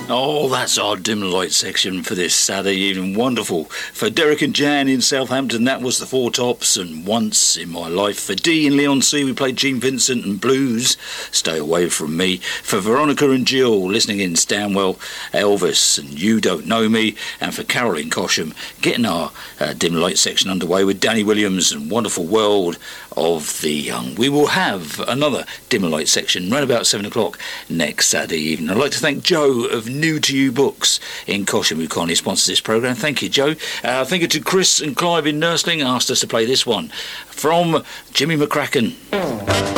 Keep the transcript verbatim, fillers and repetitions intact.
Oh, that's our dim light section for this Saturday evening. Wonderful. For Derek and Jan in Southampton, that was the Four Tops and Once in My Life. For Dee in Leigh-on-Sea, we played Gene Vincent and Blues, Stay Away From Me. For Veronica and Jill, listening in Stanwell, Elvis and You Don't Know Me. And for Caroline Cosham, getting our uh, dim light section underway with Danny Williams and Wonderful World of the Young. We will have another dim light section right about seven o'clock next Saturday evening. I'd like to thank Joe of New to You Books in Cosham, who kindly sponsors this programme. Thank you, Joe. Uh, thank you to Chris and Clive in Nursling, asked us to play this one from Jimmy McCracken.